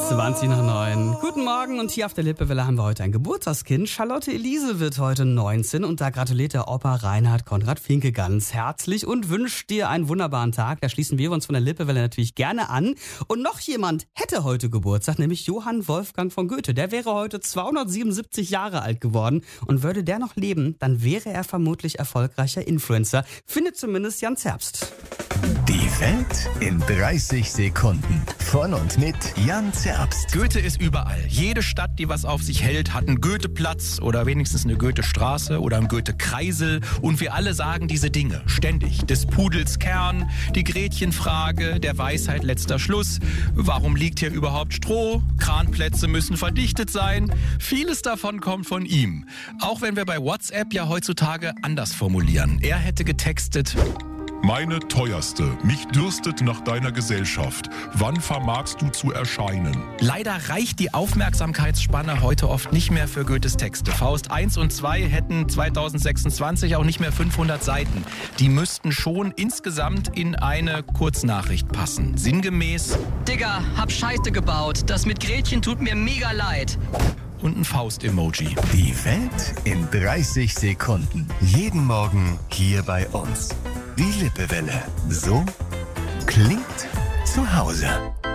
20:09. Guten Morgen und hier auf der Lippewelle haben wir heute ein Geburtstagskind. Charlotte Elise wird heute 19 und da gratuliert der Opa Reinhard Konrad Finke ganz herzlich und wünscht dir einen wunderbaren Tag. Da schließen wir uns von der Lippewelle natürlich gerne an. Und noch jemand hätte heute Geburtstag, nämlich Johann Wolfgang von Goethe. Der wäre heute 277 Jahre alt geworden und würde der noch leben, dann wäre er vermutlich erfolgreicher Influencer. Findet zumindest Jan Zerbst. Die Welt in 30 Sekunden. Von und mit Jan Zerbst. Goethe ist überall. Jede Stadt, die was auf sich hält, hat einen Goetheplatz oder wenigstens eine Goethestraße oder einen Goethe-Kreisel. Und wir alle sagen diese Dinge ständig. Des Pudels Kern, die Gretchenfrage, der Weisheit letzter Schluss. Warum liegt hier überhaupt Stroh? Kranplätze müssen verdichtet sein. Vieles davon kommt von ihm. Auch wenn wir bei WhatsApp ja heutzutage anders formulieren. Er hätte getextet: Meine teuerste, mich dürstet nach deiner Gesellschaft. Wann vermagst du zu erscheinen? Leider reicht die Aufmerksamkeitsspanne heute oft nicht mehr für Goethes Texte. Faust 1 und 2 hätten 2026 auch nicht mehr 500 Seiten. Die müssten schon insgesamt in eine Kurznachricht passen. Sinngemäß: Digga, hab Scheiße gebaut. Das mit Gretchen tut mir mega leid. Und ein Faust-Emoji. Die Welt in 30 Sekunden. Jeden Morgen hier bei uns. Die Lippewelle. So klingt zu Hause.